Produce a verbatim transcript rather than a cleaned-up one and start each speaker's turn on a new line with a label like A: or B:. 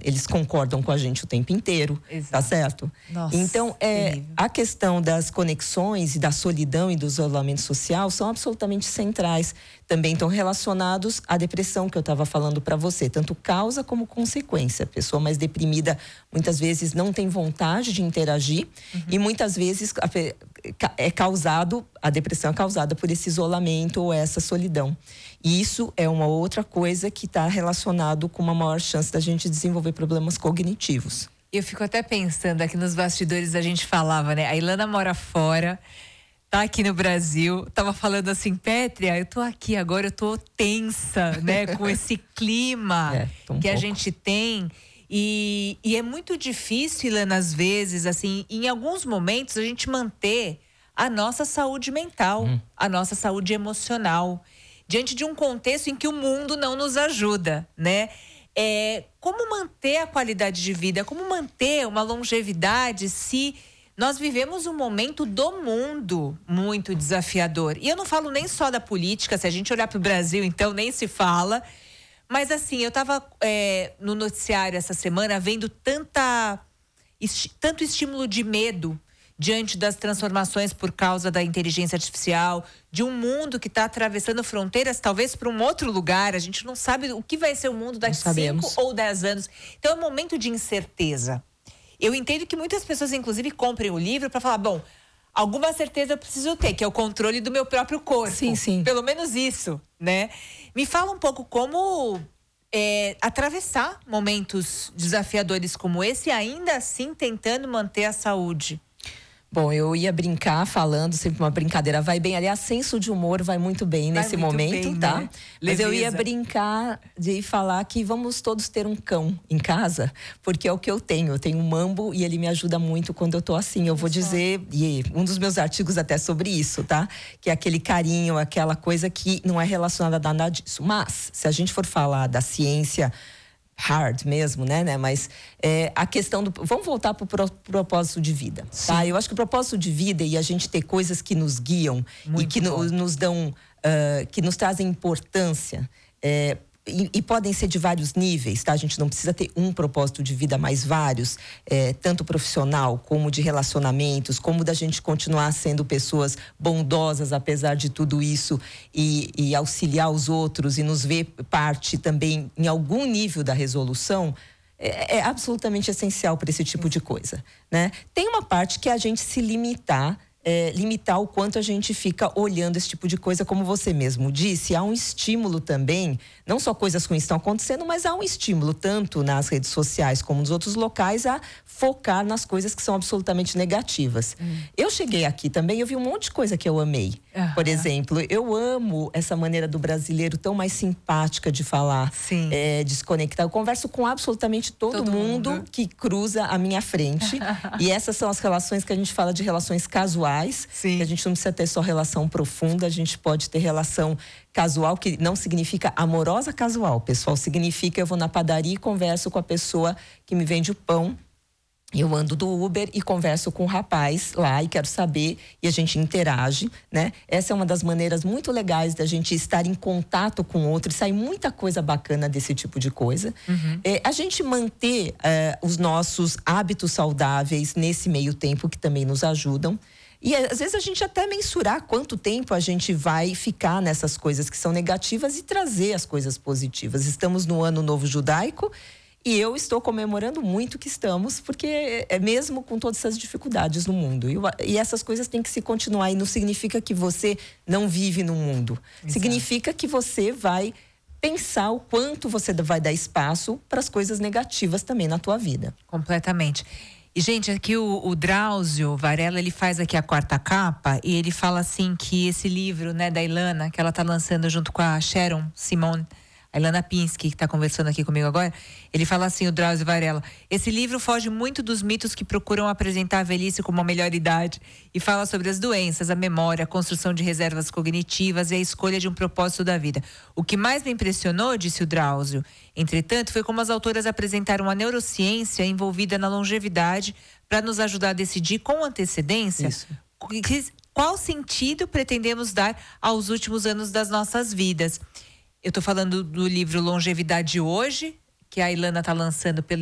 A: eles concordam com a gente o tempo inteiro, Exato. Tá certo?
B: Nossa,
A: então, é,
B: terrível.
A: a questão das conexões e da solidão e do isolamento social são absolutamente centrais. Também estão relacionados à depressão que eu estava falando para você, tanto causa como consequência. A pessoa mais deprimida muitas vezes não tem vontade de interagir uhum. e muitas vezes é causado, a depressão é causada por esse isolamento ou essa solidão. E isso é uma outra coisa que está relacionado com uma maior chance da gente desenvolver problemas cognitivos.
B: Eu fico até pensando, aqui nos bastidores a gente falava, né? A Ilana mora fora, tá aqui no Brasil, tava falando assim, Pétria, eu tô aqui agora, eu tô tensa, né? Com esse clima é, um que pouco. A gente tem. E, e é muito difícil, Ilana, às vezes, assim, em alguns momentos a gente manter a nossa saúde mental, hum. a nossa saúde emocional, diante de um contexto em que o mundo não nos ajuda, né? É, como manter a qualidade de vida, como manter uma longevidade se nós vivemos um momento do mundo muito desafiador. E eu não falo nem só da política, se a gente olhar para o Brasil, então nem se fala. Mas assim, eu estava é, no noticiário essa semana vendo tanta, esti- tanto estímulo de medo diante das transformações por causa da inteligência artificial, de um mundo que está atravessando fronteiras, talvez para um outro lugar. A gente não sabe o que vai ser o mundo daqui cinco ou dez anos. Então é um momento de incerteza. Eu entendo que muitas pessoas, inclusive, comprem o livro para falar, bom, alguma certeza eu preciso ter, que é o controle do meu próprio corpo.
A: Sim, sim.
B: Pelo menos isso, né? Me fala um pouco como é, atravessar momentos desafiadores como esse e ainda assim tentando manter a saúde.
A: Bom, eu ia brincar falando, sempre uma brincadeira vai bem. Aliás, senso de humor vai muito bem vai nesse muito momento, bem, tá? Né? Mas eu ia brincar de falar que vamos todos ter um cão em casa, porque é o que eu tenho. Eu tenho um mambo e ele me ajuda muito quando eu tô assim. Eu vou dizer, e um dos meus artigos até sobre isso, tá? Que é aquele carinho, aquela coisa que não é relacionada a nada disso. Mas, se a gente for falar da ciência hard mesmo, né, né? Mas é, a questão do... Vamos voltar para o pro, propósito de vida, Sim. tá? Eu acho que o propósito de vida e a gente ter coisas que nos guiam Muito e que no, nos dão... Uh, que nos trazem importância... É, E, e podem ser de vários níveis, tá? A gente não precisa ter um propósito de vida, mas vários, é, tanto profissional como de relacionamentos, como da gente continuar sendo pessoas bondosas apesar de tudo isso e, e auxiliar os outros e nos ver parte também em algum nível da resolução. É, é absolutamente essencial para esse tipo de coisa, né? Tem uma parte que é a gente se limitar É, limitar o quanto a gente fica olhando esse tipo de coisa, como você mesmo disse, há um estímulo também, não só coisas ruins estão acontecendo, mas há um estímulo tanto nas redes sociais como nos outros locais a focar nas coisas que são absolutamente negativas. Hum. Eu cheguei aqui também, eu vi um monte de coisa que eu amei. Uhum. Por exemplo, eu amo essa maneira do brasileiro tão mais simpática de falar, é, desconectar. Eu converso com absolutamente todo, todo mundo, mundo que cruza a minha frente. E essas são as relações que a gente fala de relações casuais. Sim. Que a gente não precisa ter só relação profunda, a gente pode ter relação casual, que não significa amorosa casual, pessoal. Significa eu vou na padaria e converso com a pessoa que me vende o pão. Eu ando do Uber e converso com o rapaz lá e quero saber, e a gente interage, né? Essa é uma das maneiras muito legais da gente estar em contato com o outro, e sai muita coisa bacana desse tipo de coisa. Uhum. É, a gente manter é, os nossos hábitos saudáveis nesse meio tempo, que também nos ajudam. E às vezes a gente até mensurar quanto tempo a gente vai ficar nessas coisas que são negativas e trazer as coisas positivas. Estamos no Ano Novo Judaico e eu estou comemorando muito que estamos, porque é mesmo com todas essas dificuldades no mundo. E, e essas coisas têm que se continuar. E não significa que você não vive no mundo. Exato. Significa que você vai pensar o quanto você vai dar espaço para as coisas negativas também na tua vida.
B: Completamente. E, gente, aqui o, o Drauzio Varela, ele faz aqui a quarta capa e ele fala assim que esse livro, né, da Ilana, que ela tá lançando junto com a Sharon Simone, a Ilana Pinsky, que está conversando aqui comigo agora, ele fala assim, o Drauzio Varela, esse livro foge muito dos mitos que procuram apresentar a velhice como a melhor idade e fala sobre as doenças, a memória, a construção de reservas cognitivas e a escolha de um propósito da vida. O que mais me impressionou, disse o Drauzio, entretanto, foi como as autoras apresentaram a neurociência envolvida na longevidade para nos ajudar a decidir com antecedência Isso. qual sentido pretendemos dar aos últimos anos das nossas vidas. Eu estou falando do livro Longevidade Hoje, que a Ilana está lançando pela